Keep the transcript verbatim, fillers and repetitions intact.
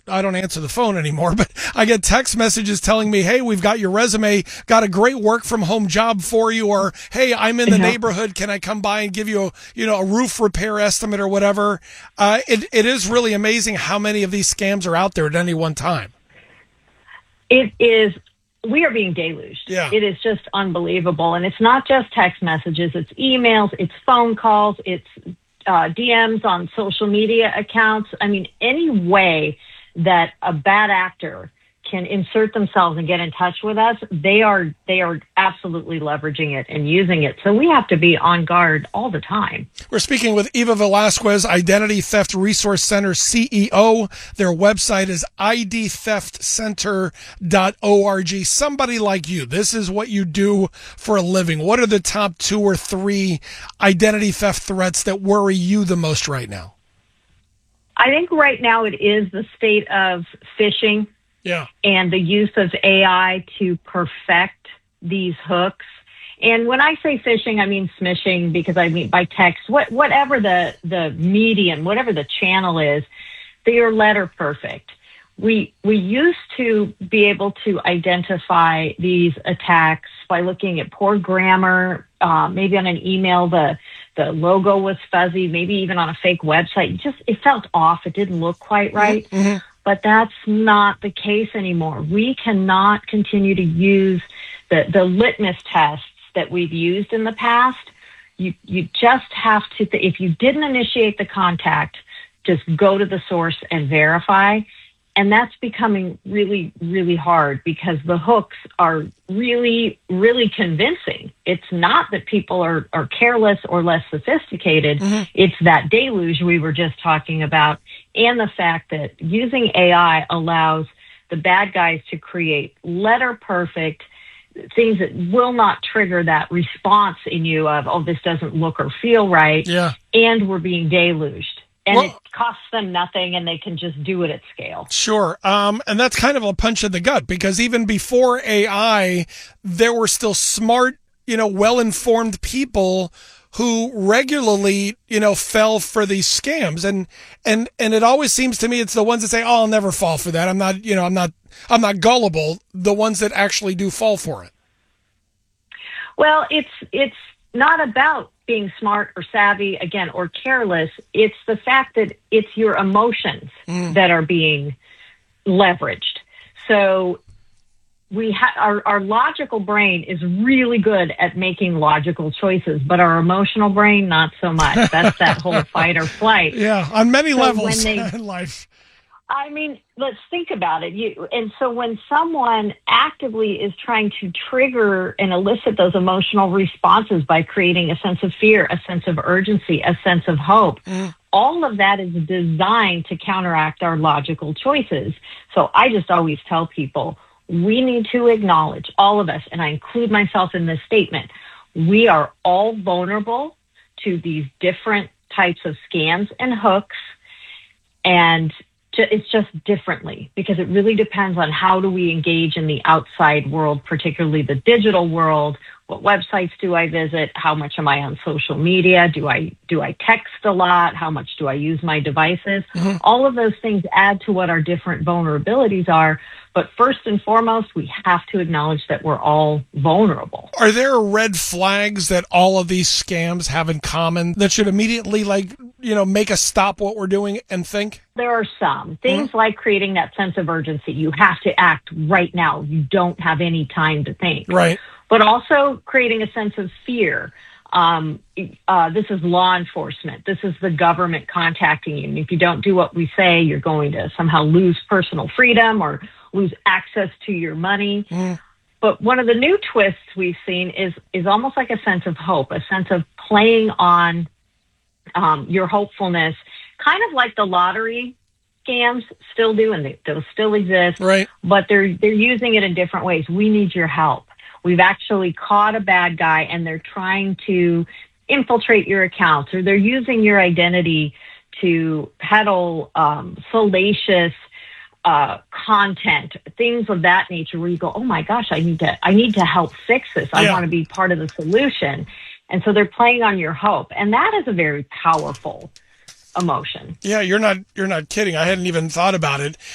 I don't answer the phone anymore, but I get text messages telling me, hey, we've got your resume, got a great work from home job for you, or hey, I'm in the Yeah. neighborhood, can I come by and give you a, you know, a roof repair estimate or whatever. Uh, it, it is really amazing how many of these scams are out there at any one time. It is, we are being deluged. Yeah. It is just unbelievable. And it's not just text messages, it's emails, it's phone calls, it's uh, D Ms on social media accounts. I mean, any way that a bad actor can insert themselves and get in touch with us, they are they are absolutely leveraging it and using it. So we have to be on guard all the time. We're speaking with Eva Velasquez, Identity Theft Resource Center C E O. Their website is I D theft center dot org. Somebody like you, this is what you do for a living. What are the top two or three identity theft threats that worry you the most right now? I think right now it is the state of phishing. Yeah. And the use of A I to perfect these hooks. And when I say phishing, I mean smishing, because I mean by text, what, whatever the, the medium, whatever the channel is, they are letter perfect. We, we used to be able to identify these attacks by looking at poor grammar, uh, maybe on an email, the, the logo was fuzzy, maybe even on a fake website. It just, it felt off. It didn't look quite right. Mm-hmm. But that's not the case anymore. We cannot continue to use the, the litmus tests that we've used in the past. You, you just have to, th- if you didn't initiate the contact, just go to the source and verify. And that's becoming really, really hard because the hooks are really, really convincing. It's not that people are, are careless or less sophisticated. Mm-hmm. It's that deluge we were just talking about, and the fact that using A I allows the bad guys to create letter perfect things that will not trigger that response in you of, oh, this doesn't look or feel right. Yeah. And we're being deluged. And well, it costs them nothing, and they can just do it at scale. Sure. Um, and that's kind of a punch in the gut, because even before A I, there were still smart, you know, well-informed people who regularly, you know, fell for these scams. And, and, and it always seems to me it's the ones that say, oh, I'll never fall for that. I'm not, you know, I'm not, I'm not gullible. The ones that actually do fall for it. Well, it's, it's not about being smart or savvy, again, or careless. It's the fact that it's your emotions mm. that are being leveraged. So we ha- our, our logical brain is really good at making logical choices, but our emotional brain, not so much. That's that whole fight or flight. Yeah, on many so levels they, in life. I mean, let's think about it. You, and so when someone actively is trying to trigger and elicit those emotional responses by creating a sense of fear, a sense of urgency, a sense of hope, mm. all of that is designed to counteract our logical choices. So I just always tell people, we need to acknowledge, all of us, and I include myself in this statement, we are all vulnerable to these different types of scams and hooks. And it's just differently, because it really depends on how do we engage in the outside world, particularly the digital world. What websites do I visit? How much am I on social media? Do I do I text a lot? How much do I use my devices? Mm-hmm. All of those things add to what our different vulnerabilities are. But first and foremost, we have to acknowledge that we're all vulnerable. Are there red flags that all of these scams have in common that should immediately, like, you know, make us stop what we're doing and think? There are some things mm-hmm. like creating that sense of urgency. You have to act right now. You don't have any time to think. Right. But also creating a sense of fear. Um, uh, this is law enforcement. This is the government contacting you. And if you don't do what we say, you're going to somehow lose personal freedom or lose access to your money. Mm. But one of the new twists we've seen is, is almost like a sense of hope, a sense of playing on um, your hopefulness, kind of like the lottery scams still do, and they, they'll still exist. Right. But they're they're using it in different ways. We need your help. We've actually caught a bad guy, and they're trying to infiltrate your accounts, or they're using your identity to peddle um, salacious uh, content, things of that nature, where you go, oh my gosh, I need to, I need to help fix this. I yeah. want to be part of the solution. And so they're playing on your hope. And that is a very powerful emotion. Yeah, you're not, you're not kidding. I hadn't even thought about it.